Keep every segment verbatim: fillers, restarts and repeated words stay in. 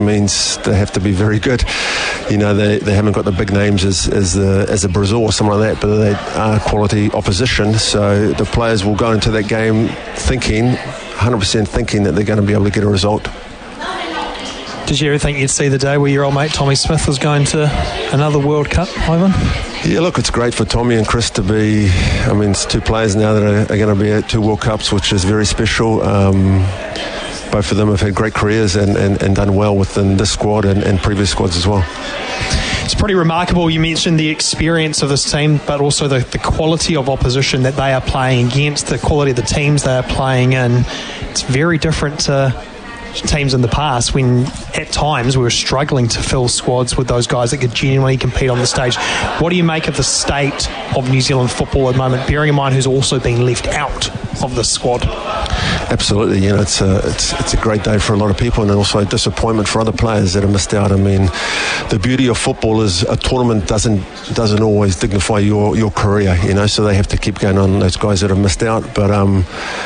means they have to be very good. You know, they, they haven't got the big names as as the as a Brazil or something like that, but they are quality opposition. So the players will go into that game thinking, one hundred percent thinking that they're going to be able to get a result. Did you ever think you'd see the day where your old mate Tommy Smith was going to another World Cup, Ivan? Yeah, look, it's great for Tommy and Chris to be, I mean, it's two players now that are, are going to be at two World Cups, which is very special. Um, both of them have had great careers and, and, and done well within this squad and, and previous squads as well. It's pretty remarkable. You mentioned the experience of this team, but also the, the quality of opposition that they are playing against, the quality of the teams they are playing in. It's very different to teams in the past when at times we were struggling to fill squads with those guys that could genuinely compete on the stage. What do you make of the state of New Zealand football at the moment, bearing in mind who's also been left out of the squad? Absolutely, you know, it's a, it's, it's a great day for a lot of people and also a disappointment for other players that have missed out. I mean, the beauty of football is a tournament doesn't doesn't always dignify your, your career, you know, so they have to keep going on, those guys that have missed out. But um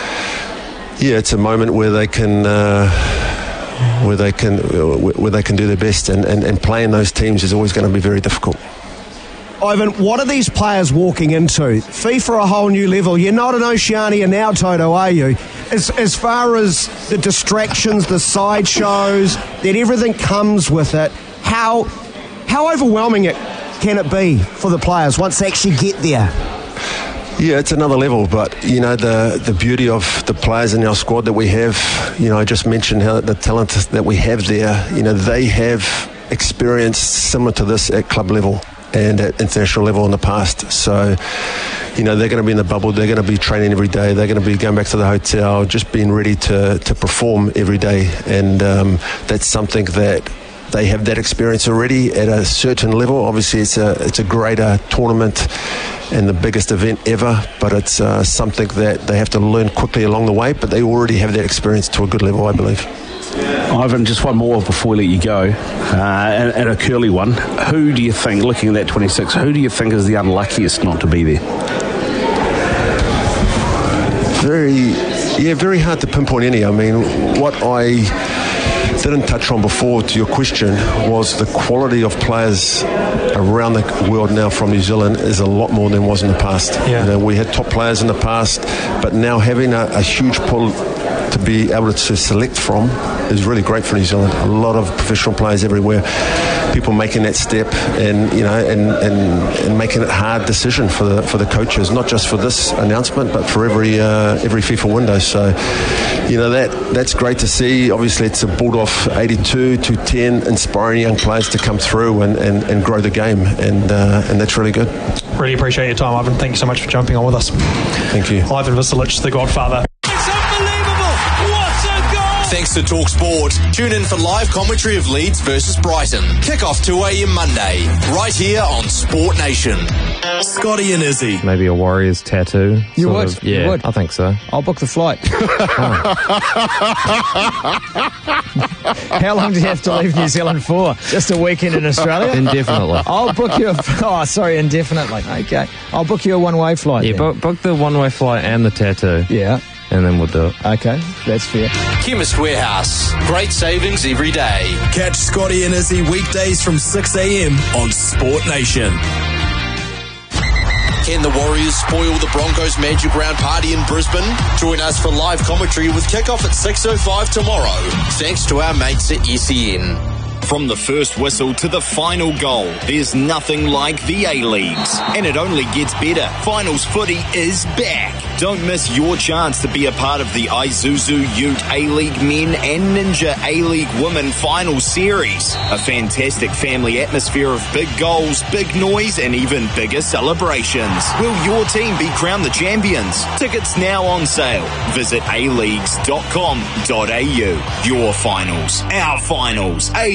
yeah, it's a moment where they can uh, where they can where they can do their best, and, and, and playing those teams is always going to be very difficult. Ivan, what are these players walking into? FIFA a whole new level. You're not an Oceania now, Toto, are you? As as far as the distractions, the sideshows, that everything comes with it, how how overwhelming it can it be for the players once they actually get there? Yeah, it's another level, but you know the the beauty of the players in our squad that we have. You know, I just mentioned how the talent that we have there. You know, they have experience similar to this at club level and at international level in the past. So, you know, they're going to be in the bubble. They're going to be training every day. They're going to be going back to the hotel, just being ready to to perform every day, and um, that's something that. They have that experience already at a certain level. Obviously, it's a it's a greater tournament and the biggest event ever, but it's uh, something that they have to learn quickly along the way. But they already have that experience to a good level, I believe. Ivan, just one more before we let you go, uh, and, and a curly one. Who do you think, looking at that twenty-six, who do you think is the unluckiest not to be there? Very, yeah, very hard to pinpoint any. I mean, what I didn't touch on before to your question was the quality of players around the world now from New Zealand is a lot more than was in the past. Yeah. You know, we had top players in the past, but now having a, a huge pool to be able to select from is really great for New Zealand. A lot of professional players everywhere, people making that step, and you know, and, and, and making it a hard decision for the for the coaches, not just for this announcement, but for every uh, every FIFA window. So, you know, that that's great to see. Obviously, it's a build off eighty-two to ten, inspiring young players to come through and, and, and grow the game, and uh, and that's really good. Really appreciate your time, Ivan. Thank you so much for jumping on with us. Thank you. Ivan Visolic, the Godfather. Thanks to TalkSport. Tune in for live commentary of Leeds versus Brighton. Kick-off two a.m. Monday, right here on Sport Nation. Scotty and Izzy. Maybe a Warriors tattoo. You would? Of, yeah, you would? I think so. I'll book the flight. How long do you have to leave New Zealand for? Just a weekend in Australia? Indefinitely. I'll book you a... Oh, sorry, indefinitely. Okay. I'll book you a one-way flight. Yeah, book, book the one-way flight and the tattoo. Yeah. And then we'll do it. Okay, that's fair. Chemist Warehouse. Great savings every day. Catch Scotty and Izzy weekdays from six a.m. on Sport Nation. Can the Warriors spoil the Broncos Magic Round party in Brisbane? Join us for live commentary with kickoff at six oh five tomorrow. Thanks to our mates at S E N. From the first whistle to the final goal, there's nothing like the A-Leagues. And it only gets better. Finals footy is back. Don't miss your chance to be a part of the Isuzu Ute A-League Men and Ninja A-League Women Final Series. A fantastic family atmosphere of big goals, big noise, and even bigger celebrations. Will your team be crowned the champions? Tickets now on sale. Visit a leagues dot com dot a u. Your finals, our finals. A